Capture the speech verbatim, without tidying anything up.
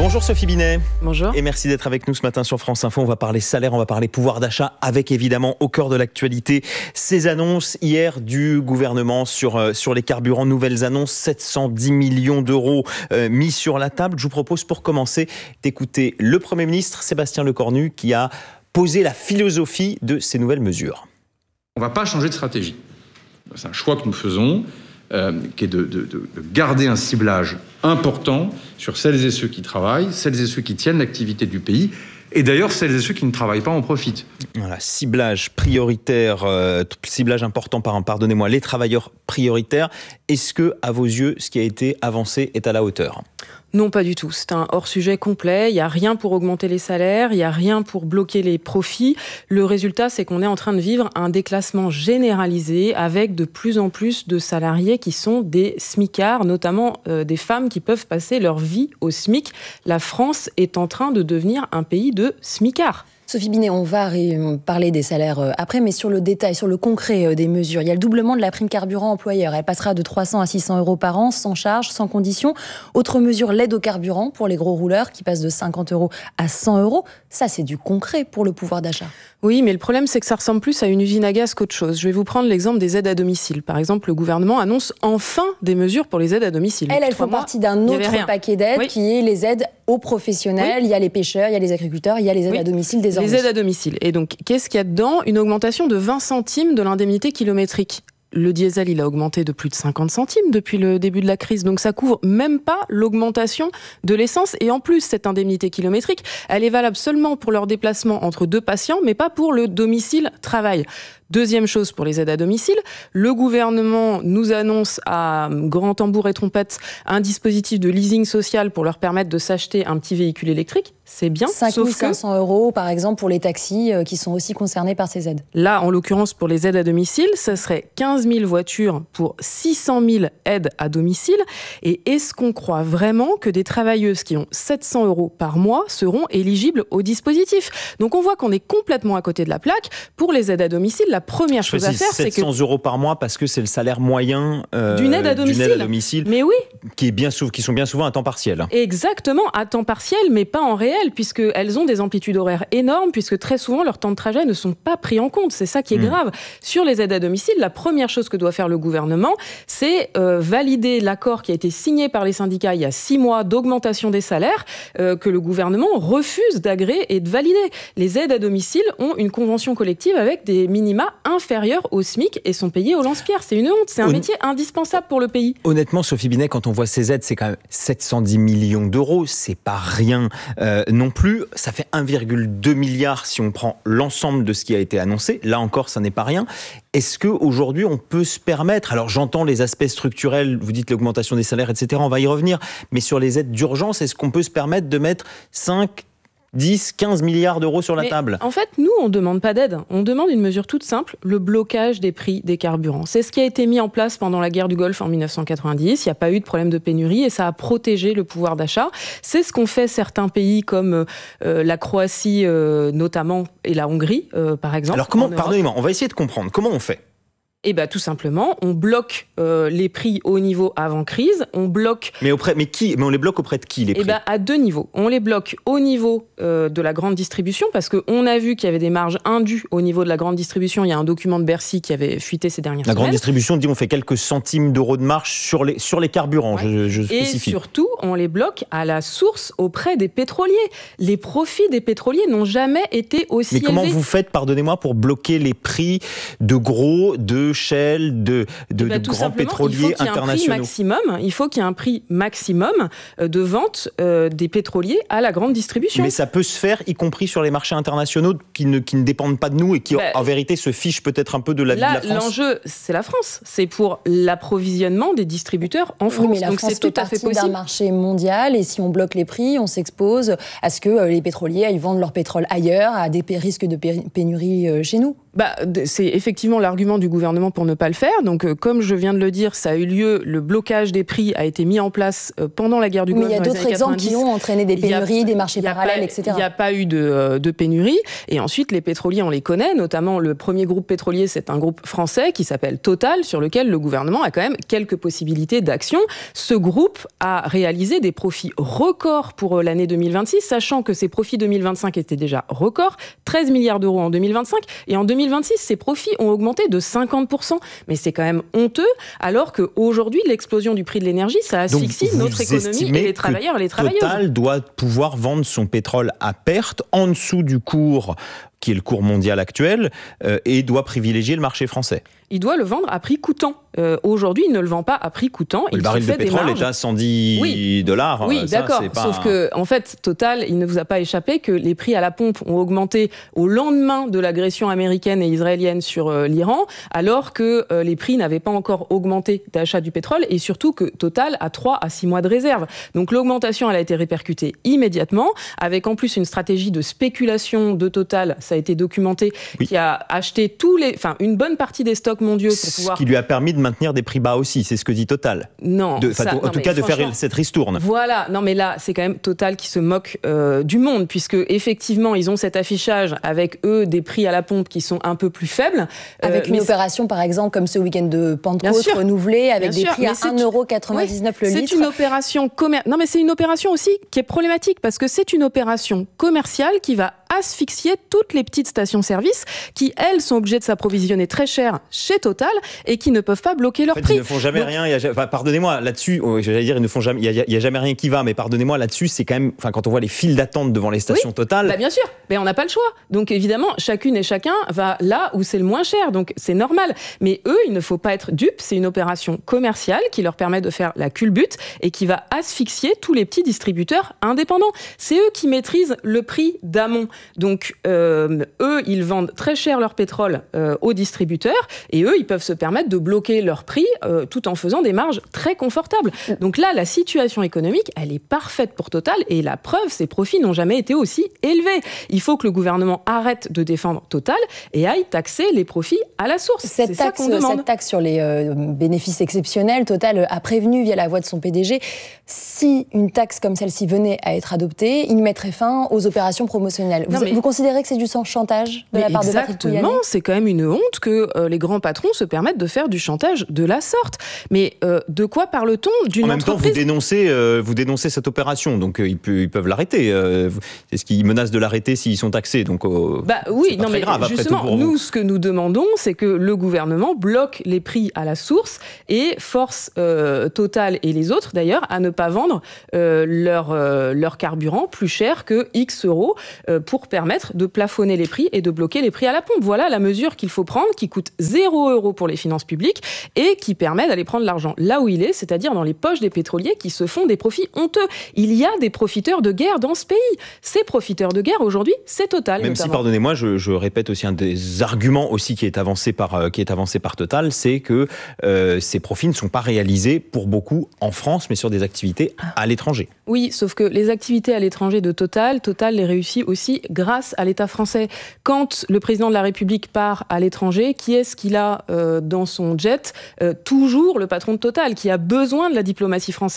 Bonjour Sophie Binet. Bonjour. Et merci d'être avec nous ce matin sur France Info. On va parler salaire, on va parler pouvoir d'achat avec évidemment au cœur de l'actualité ces annonces hier du gouvernement sur, euh, sur les carburants. Nouvelles annonces, sept cent dix millions d'euros euh, mis sur la table. Je vous propose pour commencer d'écouter le Premier ministre Sébastien Lecornu qui a posé la philosophie de ces nouvelles mesures. On ne va pas changer de stratégie. C'est un choix que nous faisons. Euh, qui est de, de, de garder un ciblage important sur celles et ceux qui travaillent, celles et ceux qui tiennent l'activité du pays, et d'ailleurs celles et ceux qui ne travaillent pas en profitent. Voilà, ciblage prioritaire, euh, ciblage important, pardonnez-moi, les travailleurs prioritaires. Est-ce que, à vos yeux, ce qui a été avancé est à la hauteur ? Non, pas du tout. C'est un hors-sujet complet. Il n'y a rien pour augmenter les salaires, il n'y a rien pour bloquer les profits. Le résultat, c'est qu'on est en train de vivre un déclassement généralisé avec de plus en plus de salariés qui sont des smicards, notamment euh, des femmes qui peuvent passer leur vie au SMIC. La France est en train de devenir un pays de smicards. Sophie Binet, on va parler des salaires après, mais sur le détail, sur le concret des mesures. Il y a le doublement de la prime carburant employeur. Elle passera de trois cents à six cents euros par an, sans charge, sans condition. Autre mesure, l'aide au carburant pour les gros rouleurs qui passe de cinquante euros à cent euros. Ça, c'est du concret pour le pouvoir d'achat. Oui, mais le problème, c'est que ça ressemble plus à une usine à gaz qu'autre chose. Je vais vous prendre l'exemple des aides à domicile. Par exemple, le gouvernement annonce enfin des mesures pour les aides à domicile. Elles, elles font partie d'un autre paquet d'aides oui. qui est les aides aux professionnels. Oui. Il y a les pêcheurs, il y a les agriculteurs, il y a les aides oui. à domicile des Les aides à domicile. Et donc, qu'est-ce qu'il y a dedans ? Une augmentation de vingt centimes de l'indemnité kilométrique. Le diesel, il a augmenté de plus de cinquante centimes depuis le début de la crise. Donc ça couvre même pas l'augmentation de l'essence. Et en plus, cette indemnité kilométrique, elle est valable seulement pour leur déplacement entre deux patients, mais pas pour le domicile-travail. Deuxième chose pour les aides à domicile, le gouvernement nous annonce à grand tambour et trompette un dispositif de leasing social pour leur permettre de s'acheter un petit véhicule électrique. C'est bien, cinq mille cinq cents euros par exemple pour les taxis euh, qui sont aussi concernés par ces aides. Là, en l'occurrence, pour les aides à domicile, ça serait quinze mille voitures pour six cent mille aides à domicile. Et est-ce qu'on croit vraiment que des travailleuses qui ont sept cents euros par mois seront éligibles au dispositif ? Donc on voit qu'on est complètement à côté de la plaque. Pour les aides à domicile, la première chose à faire, c'est que... sept cents euros par mois parce que c'est le salaire moyen euh, d'une aide à domicile. D'une aide à domicile mais oui. qui, est bien, qui sont bien souvent à temps partiel. Exactement, à temps partiel, mais pas en réel, puisqu'elles ont des amplitudes horaires énormes, puisque très souvent, leurs temps de trajet ne sont pas pris en compte. C'est ça qui est mmh. grave. Sur les aides à domicile, la première chose que doit faire le gouvernement, c'est euh, valider l'accord qui a été signé par les syndicats il y a six mois d'augmentation des salaires, euh, que le gouvernement refuse d'agréer et de valider. Les aides à domicile ont une convention collective avec des minima inférieurs au SMIC et sont payés au lance-pierre. C'est une honte, c'est un Hon... métier indispensable pour le pays. Honnêtement, Sophie Binet, quand on voit ces aides, c'est quand même sept cent dix millions d'euros, c'est pas rien euh, non plus. Ça fait un virgule deux milliard si on prend l'ensemble de ce qui a été annoncé. Là encore, ça n'est pas rien. Est-ce qu'aujourd'hui, on peut se permettre, alors j'entends les aspects structurels, vous dites l'augmentation des salaires, et cetera, on va y revenir, mais sur les aides d'urgence, est-ce qu'on peut se permettre de mettre cinq dix, quinze milliards d'euros sur la Mais table. En fait, nous, on ne demande pas d'aide. On demande une mesure toute simple, le blocage des prix des carburants. C'est ce qui a été mis en place pendant la guerre du Golfe en dix-neuf cent quatre-vingt-dix. Il n'y a pas eu de problème de pénurie et ça a protégé le pouvoir d'achat. C'est ce qu'ont fait certains pays comme euh, la Croatie euh, notamment et la Hongrie, euh, par exemple. Alors comment, pardonnez-moi, on va essayer de comprendre. Comment on fait ? Eh bien, tout simplement, on bloque euh, les prix au niveau avant crise, on bloque... Mais, auprès, mais, qui, mais on les bloque auprès de qui, les prix ? Eh bien, à deux niveaux. On les bloque au niveau euh, de la grande distribution, parce qu'on a vu qu'il y avait des marges indues au niveau de la grande distribution. Il y a un document de Bercy qui avait fuité ces dernières la semaines. La grande distribution dit on fait quelques centimes d'euros de marge sur les, sur les carburants, ouais. je, je spécifie. Et surtout, on les bloque à la source auprès des pétroliers. Les profits des pétroliers n'ont jamais été aussi élevés. Mais comment vous faites, pardonnez-moi, pour bloquer les prix de gros, de Shell, de, de, bah, de grands pétroliers internationaux. Il faut qu'il y ait un prix maximum de vente euh, des pétroliers à la grande distribution. Mais ça peut se faire, y compris sur les marchés internationaux qui ne, qui ne dépendent pas de nous et qui, bah, en vérité, se fichent peut-être un peu de la vie là, de la France. L'enjeu, c'est la France. C'est pour l'approvisionnement des distributeurs en France. Oui, mais la Donc France c'est tout fait à fait partie possible. d'un marché mondial et si on bloque les prix, on s'expose à ce que les pétroliers aillent vendre leur pétrole ailleurs, à des risques de pénurie chez nous. Bah, c'est effectivement l'argument du gouvernement pour ne pas le faire. Donc, euh, comme je viens de le dire, ça a eu lieu, le blocage des prix a été mis en place euh, pendant la guerre du Golfe. Mais il y a d'autres exemples qui ont entraîné des pénuries, a, des marchés parallèles, pas, et cetera. Il n'y a pas eu de, euh, de pénurie. Et ensuite, les pétroliers, on les connaît, notamment le premier groupe pétrolier, c'est un groupe français qui s'appelle Total, sur lequel le gouvernement a quand même quelques possibilités d'action. Ce groupe a réalisé des profits records pour euh, l'année deux mille vingt-six, sachant que ses profits deux mille vingt-cinq étaient déjà records, treize milliards d'euros en deux mille vingt-cinq, et en deux mille vingt-six, ses profits ont augmenté de cinquante pour cent. Mais c'est quand même honteux, alors qu'aujourd'hui, l'explosion du prix de l'énergie, ça asphyxie notre économie et les travailleurs et les travailleuses. Total doit pouvoir vendre son pétrole à perte, en dessous du cours qui est le cours mondial actuel, euh, et doit privilégier le marché français. Il doit le vendre à prix coûtant. Euh, aujourd'hui, il ne le vend pas à prix coûtant. Le il baril se fait de pétrole des marges. est à cent dix oui. dollars. Oui, ça, d'accord. c'est pas... Sauf que, en fait, Total, il ne vous a pas échappé que les prix à la pompe ont augmenté au lendemain de l'agression américaine et israélienne sur euh, l'Iran, alors que euh, les prix n'avaient pas encore augmenté d'achat du pétrole, et surtout que Total a trois à six mois de réserve. Donc l'augmentation, elle a été répercutée immédiatement, avec en plus une stratégie de spéculation de Total, ça a été documenté, oui. qui a acheté tous les, enfin, une bonne partie des stocks mondiaux pour pouvoir... Ce qui lui a permis de maintenir des prix bas aussi, c'est ce que dit Total. Non. De, ça, en non, tout cas, de faire cette ristourne. Voilà. Non, mais là, c'est quand même Total qui se moque euh, du monde, puisque effectivement, ils ont cet affichage avec eux des prix à la pompe qui sont un peu plus faibles. Avec euh, une opération, par exemple, comme ce week-end de Pentecôte renouvelée, avec des sûr, prix à un euro quatre-vingt-dix-neuf oui, le litre. C'est une opération commer... Non, mais c'est une opération aussi qui est problématique, parce que c'est une opération commerciale qui va asphyxier toutes les petites stations-service qui, elles, sont obligées de s'approvisionner très cher chez Total et qui ne peuvent pas bloquer leurs en fait, prix. Ils ne font jamais Donc... rien. Il y a, enfin, pardonnez-moi, là-dessus, oh, j'allais dire, ils ne font jamais. Il n'y a, a jamais rien qui va, mais pardonnez-moi, là-dessus, c'est quand même. Enfin, quand on voit les files d'attente devant les stations oui, Total. Bah bien sûr, mais on n'a pas le choix. Donc évidemment, chacune et chacun va là où c'est le moins cher. Donc c'est normal. Mais eux, il ne faut pas être dupes. C'est une opération commerciale qui leur permet de faire la culbute et qui va asphyxier tous les petits distributeurs indépendants. C'est eux qui maîtrisent le prix d'amont. Donc euh, eux, ils vendent très cher leur pétrole euh, aux distributeurs et eux, ils peuvent se permettre de bloquer leur prix euh, tout en faisant des marges très confortables. Donc là, la situation économique, elle est parfaite pour Total et la preuve, ces profits n'ont jamais été aussi élevés. Il faut que le gouvernement arrête de défendre Total et aille taxer les profits à la source. Cette, C'est taxe, ça qu'on demande. Cette taxe sur les euh, bénéfices exceptionnels, Total a prévenu via la voix de son P D G, si une taxe comme celle-ci venait à être adoptée, il mettrait fin aux opérations promotionnelles. Non, vous, mais... vous considérez que c'est du chantage de la part de Patrick Pouyanné ? Exactement, c'est quand même une honte que euh, les grands patrons se permettent de faire du chantage de la sorte. Mais euh, de quoi parle-t-on d'une En même entreprise... temps, vous dénoncez, euh, vous dénoncez cette opération, donc euh, ils, peut, ils peuvent l'arrêter. Euh, Est-ce qu'ils menacent de l'arrêter s'ils sont taxés ? Donc, euh, bah oui, non mais grave, justement, pour nous, vous. ce que nous demandons, c'est que le gouvernement bloque les prix à la source et force euh, Total et les autres d'ailleurs à ne pas vendre euh, leur, euh, leur carburant plus cher que X euros euh, pour permettre de plafonner les prix et de bloquer les prix à la pompe. Voilà la mesure qu'il faut prendre, qui coûte zéro euro pour les finances publiques et qui permet d'aller prendre l'argent là où il est, c'est-à-dire dans les poches des pétroliers qui se font des profits honteux. Il y a des profiteurs de guerre dans ce pays. Ces profiteurs de guerre, aujourd'hui, c'est Total. Même notamment. si, pardonnez-moi, je, je répète aussi un des arguments aussi qui est avancé par, euh, qui est avancé par Total, c'est que euh, ces profits ne sont pas réalisés pour beaucoup en France, mais sur des activités à l'étranger. Oui, sauf que les activités à l'étranger de Total, Total les réussit aussi grâce à l'État français. Quand le président de la République part à l'étranger, qui est-ce qu'il a euh, dans son jet ? euh, Toujours le patron de Total, qui a besoin de la diplomatie française